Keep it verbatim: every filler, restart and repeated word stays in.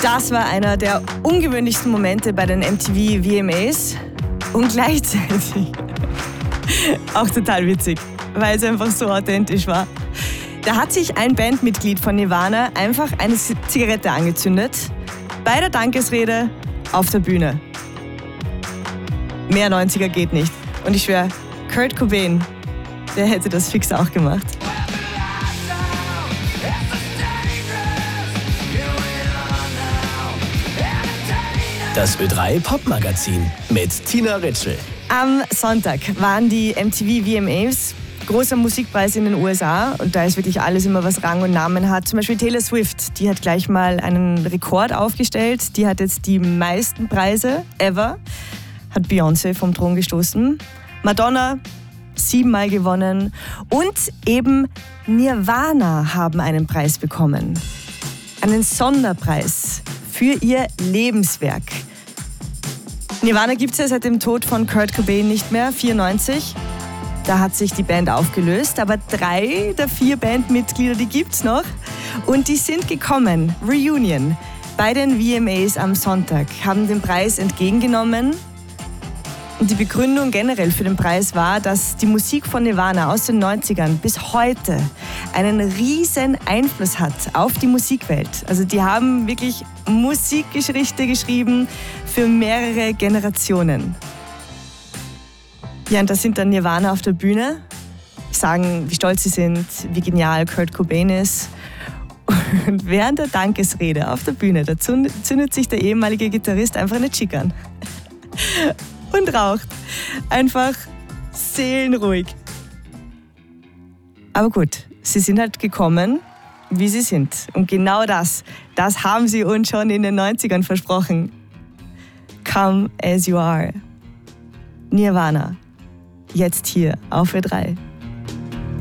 Das war einer der ungewöhnlichsten Momente bei den M T V V M As und gleichzeitig auch total witzig, weil es einfach so authentisch war. Da hat sich ein Bandmitglied von Nirvana einfach eine Zigarette angezündet, bei der Dankesrede auf der Bühne. Mehr neunziger geht nicht. Und ich schwöre, Kurt Cobain, der hätte das fix auch gemacht. Das Ö drei Popmagazin mit Tina Ritschl. Am Sonntag waren die M T V V M As, großer Musikpreis in den U S A. Und da ist wirklich alles immer, was Rang und Namen hat. Zum Beispiel Taylor Swift, die hat gleich mal einen Rekord aufgestellt. Die hat jetzt die meisten Preise ever. Hat Beyoncé vom Thron gestoßen. Madonna, siebenmal gewonnen. Und eben Nirvana haben einen Preis bekommen. Einen Sonderpreis für ihr Lebenswerk. Nirvana gibt es ja seit dem Tod von Kurt Cobain nicht mehr, vierundneunzig. Da hat sich die Band aufgelöst, aber drei der vier Bandmitglieder, die gibt's noch. Und die sind gekommen, Reunion, bei den V M As am Sonntag, haben den Preis entgegengenommen. Und die Begründung generell für den Preis war, dass die Musik von Nirvana aus den neunzigern bis heute einen riesen Einfluss hat auf die Musikwelt. Also die haben wirklich Musikgeschichte geschrieben für mehrere Generationen. Ja, und da sind dann Nirvana auf der Bühne, sagen, wie stolz sie sind, wie genial Kurt Cobain ist. Und während der Dankesrede auf der Bühne, da zündet sich der ehemalige Gitarrist einfach eine Chick an. Und raucht. Einfach seelenruhig. Aber gut, sie sind halt gekommen, wie sie sind. Und genau das, das haben sie uns schon in den neunzigern versprochen. Come as you are. Nirvana. Jetzt hier auf Ö drei.